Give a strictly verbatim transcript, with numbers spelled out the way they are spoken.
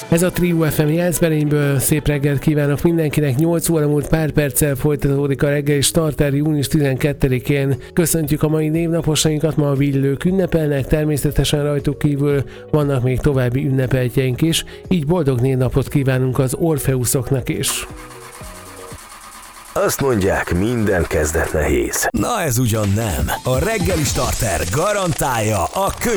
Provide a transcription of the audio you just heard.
Ez a Trio ef em Jászberényből, szép reggelt kívánok mindenkinek, nyolc óra múlt pár perccel folytatódik a reggeli starter június tizenkettedikén. Köszöntjük a mai névnaposainkat, ma a villők ünnepelnek, természetesen rajtuk kívül vannak még további ünnepeltjeink is, így boldog névnapot kívánunk az Orfeuszoknak is. Azt mondják, minden kezdet nehéz. Na ez ugyan nem. A reggeli starter garantálja a könnyű